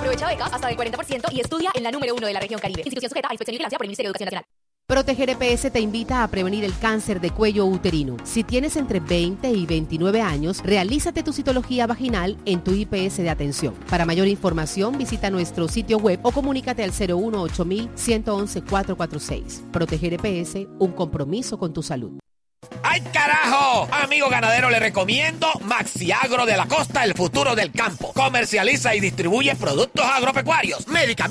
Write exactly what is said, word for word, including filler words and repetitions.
Aprovecha becas hasta del cuarenta por ciento y estudia en la número uno de la región Caribe. Institución sujeta a inspección y vigilancia por el Ministerio de Educación Nacional. Proteger E P S te invita a prevenir el cáncer de cuello uterino. Si tienes entre veinte y veintinueve años, realízate tu citología vaginal en tu I P S de atención. Para mayor información, visita nuestro sitio web o comunícate al cero uno ocho mil, ciento once, cuatrocientos cuarenta y seis. Proteger E P S, un compromiso con tu salud. ¡Ay, carajo! Amigo ganadero, le recomiendo Maxiagro de la Costa, el futuro del campo. Comercializa y distribuye productos agropecuarios, medicamentos